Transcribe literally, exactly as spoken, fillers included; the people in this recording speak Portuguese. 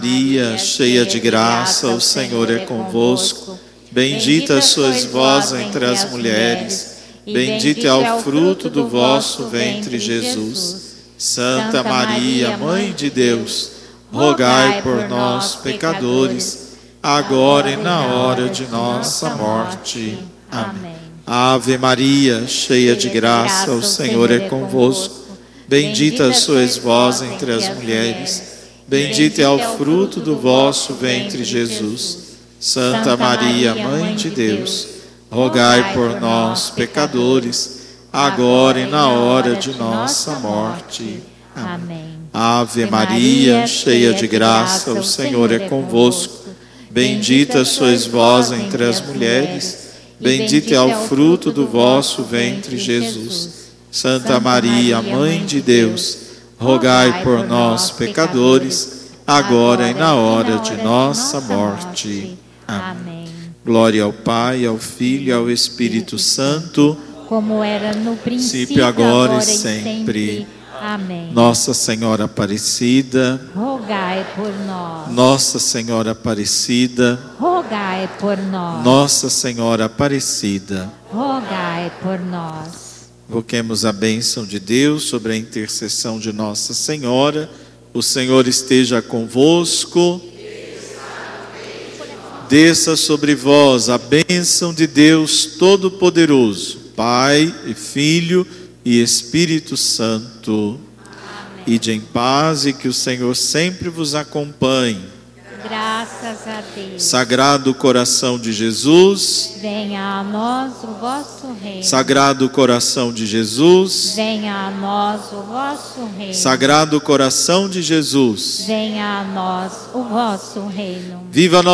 Maria, cheia de graça, o Senhor é convosco. Bendita sois vós entre as mulheres, bendito é o fruto do vosso ventre, Jesus. Santa Maria, Mãe de Deus, rogai por nós, pecadores, agora e na hora de nossa morte. Amém. Ave Maria, cheia de graça, o Senhor é convosco. Bendita sois vós entre as mulheres, bendito é o fruto do vosso ventre, Jesus. Santa Maria, Mãe de Deus, rogai por nós, pecadores, agora e na hora de nossa morte. Amém. Ave Maria, cheia de graça, o Senhor é convosco. Bendita sois vós entre as mulheres, bendito é o fruto do vosso ventre, Jesus. Santa Maria, Mãe de Deus, rogai por nós, pecadores, agora e na hora de nossa morte. Amém. Glória ao Pai, ao Filho e ao Espírito Santo, como era no princípio, agora agora e sempre. Amém. Nossa Senhora Aparecida, rogai por nós. Nossa Senhora Aparecida, rogai por nós. Nossa Senhora Aparecida, rogai por nós. Invoquemos a bênção de Deus sobre a intercessão de Nossa Senhora. O Senhor esteja convosco. Desça sobre vós a bênção de Deus Todo-Poderoso, Pai e Filho e Espírito Santo. Amém. Ide em paz e que o Senhor sempre vos acompanhe. Graças a Deus. Sagrado coração de Jesus, venha a nós o vosso reino. Sagrado coração de Jesus, venha a nós o vosso reino. Sagrado coração de Jesus, venha a nós o vosso reino. Viva nós.